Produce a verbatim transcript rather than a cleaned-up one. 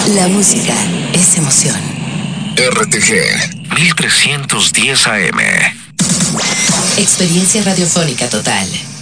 La música es emoción. R T G mil trescientos diez A M. Experiencia radiofónica total.